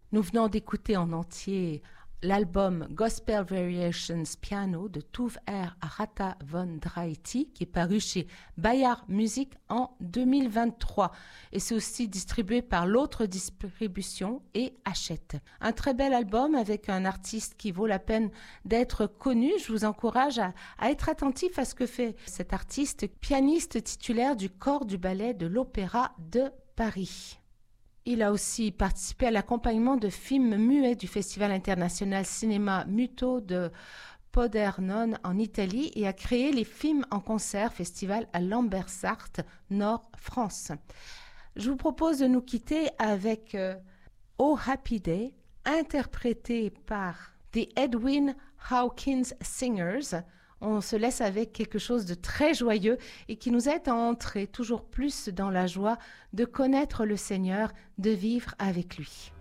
Nous venons d'écouter en entier l'album Gospel Variations Piano de Tuve Arata von Draiti qui est paru chez Bayard Music en 2023 et c'est aussi distribué par l'autre distribution et Hachette. Un très bel album avec un artiste qui vaut la peine d'être connu. Je vous encourage à être attentif à ce que fait cet artiste, pianiste titulaire du corps du ballet de l'Opéra de Paris. Il a aussi participé à l'accompagnement de films muets du Festival international Cinéma Muto de Podernone en Italie et a créé les films en concert festival à Lambersart, Nord France. Je vous propose de nous quitter avec Oh Happy Day, interprété par The Edwin Hawkins Singers. On se laisse avec quelque chose de très joyeux et qui nous aide à entrer toujours plus dans la joie de connaître le Seigneur, de vivre avec lui.